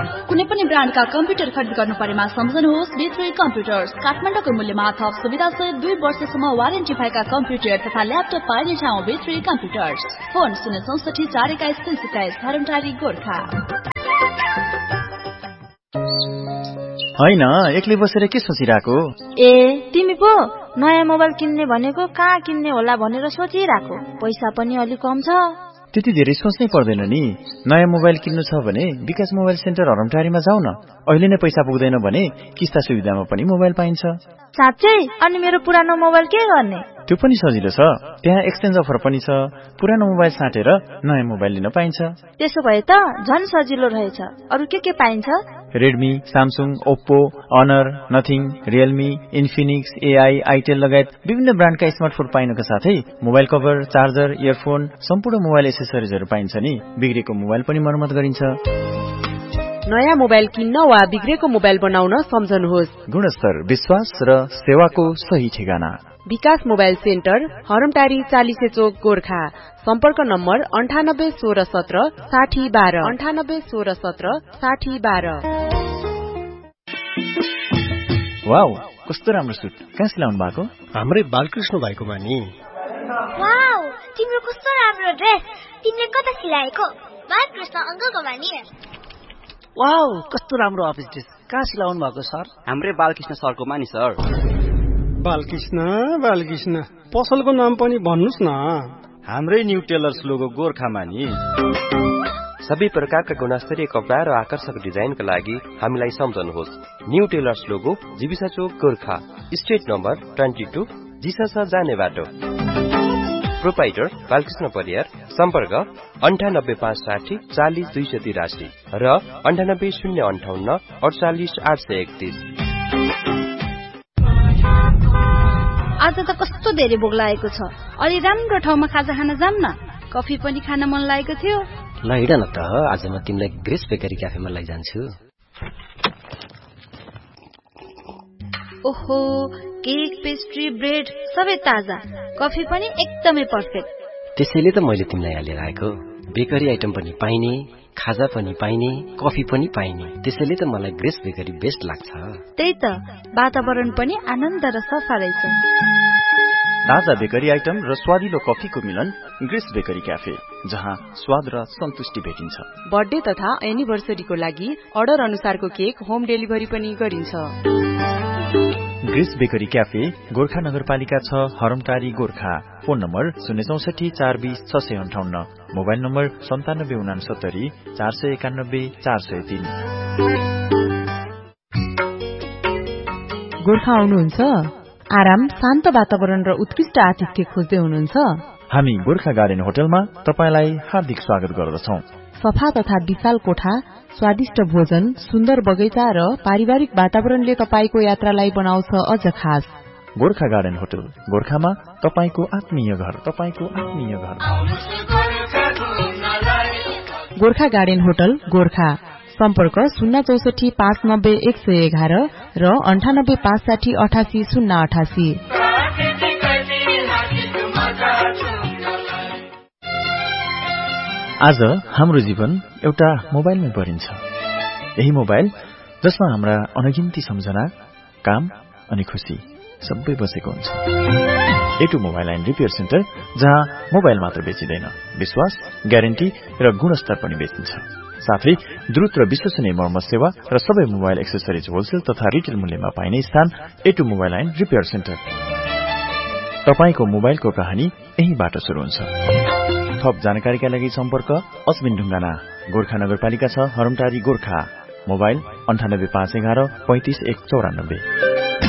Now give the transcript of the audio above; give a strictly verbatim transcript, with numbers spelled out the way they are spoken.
कुनै पनि ब्रान्डका कम्प्युटर खरिद गर्नु परेमा सम्झनुहोस् बी थ्री कम्प्युटर्स। काठमाडौँको मूल्यमा थप सुविधासहित दुई वर्षसम्म वारेन्टी भएका कम्प्युटर तथा ल्यापटप पाइने ठाउँ बी थ्री कम्प्युटर्स। फोन शून्य चौसठी चार एक्काइस तीन सत्ताइस, धरमटारी गोर्खा। होइन, एक्लै बसेर के सोचिरहेको? ए तिमी पो नयाँ मोबाइल किन्ने भनेको कहाँ किन्ने होला भनेर सोचिरहेको। पैसा पनि अलि कम छ। त्यति धेरै सोच्नै पर्दैन नि। नयाँ मोबाइल किन्नु छ भने विकास मोबाइल सेन्टर हरमटारीमा जाऊ न। अहिले नै पैसा पुग्दैन भने किस्ता सुविधामा पनि मोबाइल पाइन्छ। साँच्चै? अनि मेरो पुरानो मोबाइल के गर्ने? त्यो पनि सजिलो छ। त्यहाँ एक्सचेन्ज अफर पनि छ। पुरानो मोबाइल साटेर नयाँ मोबाइल लिन पाइन्छ। त्यसो भए त झन् सजिलो रहेछ। अरु के के पाइन्छ? Redmi, Samsung, Oppo, honour, nothing, Realme, Infinix, AI, Itel लगायत विभिन्न ब्रान्डका स्मार्टफोन पाइनुका साथै मोबाइल कभर, चार्जर, इयरफोन, सम्पूर्ण मोबाइल एसेसरिजहरू पाइन्छ नि। बिग्रेको मोबाइल पनि मर्मत गरिन्छ। नयाँ मोबाइल किन्न वा बिग्रेको मोबाइल बनाउन सम्झनुहोस्। गुणस्तर, विश्वास र सेवाको सही ठेगाना विकास मोबाइल सेन्टर, हरमटारी चालिसे चोक, गोर्खा। सम्पर्क नम्बर अन्ठानब्बे सोह्र सत्र साठी बाह्र अन्ठानब्बे सोह्र सत्र साठी बाह्र। वाउ, कस्तो राम्रो सुट। कहाँ सिलाउनु भएको? हाम्रै बालकृष्ण भाइकोमा नि। वाउ, तिम्रो कस्तो राम्रो ड्रेस। तिमीले कता सिलाएको? बालकृष्ण अंकलकोमा नि। वाउ, कस्तो राम्रो अफिस ड्रेस। कहाँ सिलाउनु भएको सर? हाम्रै बालकृष्ण सरकोमा नि सर। बालकृष्ण बालकृष्ण पसलको नाम पनि भन्नुस् न। हाम्रै न्यू टेलर्स लोगो गोर्खामा नि। सबै प्रकारका गुणस्तरीय कपडा र आकर्षक डिजाइनका लागि हामीलाई सम्झनुहोस्। न्यू टेलर्स लोगो, जीविसा चोक, Gorkha. Street number twenty two, जिसस जाने बाटो। प्रोपाइटर बालकृष्ण परियार। सम्पर्क अन्ठानब्बे पाँच साठी चालिस दुई सय तिरासी र अन्ठानब्बे शून्य अन्ठाउन्न अडचालिस आठ सय एकतिस। आज त कस्तो धेरै भोक लागेको छ। अलि राम्रो ठाउँमा खाजा खान जाम न। कफी पनि खान मन लागेको थियो। ल हिँड न त, आज म तिमीलाई ग्रेस बेकरी क्याफेमा लैजान्छु। ओहो, केक, पेस्ट्री, ब्रेड सबै ताजा। कफी पनि एकदमै पर्फेक्ट। त्यसैले त मैले तिमीलाई यहाँ लिएर आएको। बेकरी आइटम पनि पाइने, खाजा पनि पाइने, कफी पनि पाइने। त्यसैले त मलाई ग्रेस बेकरी बेस्ट लाग्छ। त्यही त, वातावरण पनि आनन्द र सफा रहेछ। ताजा बेकरी आइटम र स्वादिलो कफीको मिलन ग्रेस बेकरी क्याफे, जहाँ स्वाद र सन्तुष्टि भेटिन्छ। बर्थडे तथा एनिभर्सरीको लागि अर्डर अनुसारको केक होम डेलिभरी पनि गरिन्छ। ग्रेस बेकरी क्याफे, गोर्खा नगरपालिका छ, हरमटारी, गोर्खा। फोन नम्बर शून्य चौसठी चार बीस छ सय अन्ठाउन्न, मोबाइल नम्बर सन्तानब्बे उनासत्तरी चार सय एकानब्बे चार सय तीन। गोर्खा आउनुहुन्छ? आराम, शान्त वातावरण र उत्कृष्ट आतिथ्य खोज्दै हुनुहुन्छ? हामी गोर्खा गार्डन होटलमा तपाईलाई हार्दिक स्वागत गर्दछौं। सफा तथा विशाल कोठा, स्वादिष्ट भोजन, सुन्दर बगैँचा र पारिवारिक वातावरणले तपाईको यात्रालाई बनाउँछ अझ खास। गोर्खा गार्डन होटल, गोर्खामा तपाईको आत्मीय घर, तपाईको आत्मीय घर। Gorkha garden hotel, Gorkha. सम्पर्क शून्य चौसठी पाँच नब्बे एक सय एघार र अन्ठानब्बे पाँच साठी अठासी शून्य अठासी। आज हाम्रो जीवन एउटा मोबाइलमै परिन्छ। यही मोबाइल जसमा हाम्रा अनगिन्ती सम्झना, काम अनि खुशी सबै बसेको हुन्छ। एटु मोबाइल एन्ड रिपेयर सेन्टर, जहाँ मोबाइल मात्र बेचिँदैन, विश्वास, ग्यारेन्टी र गुणस्तर पनि बेचिन्छ। साथै द्रुत र विश्वसनीय मर्मत सेवा र सबै मोबाइल एक्सेसरिज होलसेल तथा रिटेल मूल्यमा पाइने स्थान एटु मोबाइल एन्ड रिपेयर सेन्टर। तपाईको मोबाइलको कहानी यहीबाट सुरु हुन्छ। थप जानकारीका लागि सम्पर्क अस्मिन ढुङ्गाना, गोर्खा नगरपालिका छ, हरमटारी, गोर्खा। मोबाइल अन्ठानब्बे पाँच एघार पैंतिस एक चौरानब्बे।